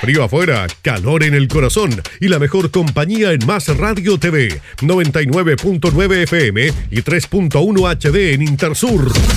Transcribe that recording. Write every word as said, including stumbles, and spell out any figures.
Frío afuera, calor en el corazón y la mejor compañía en Más Radio T V, noventa y nueve punto nueve F M y tres punto uno H D en Intersur.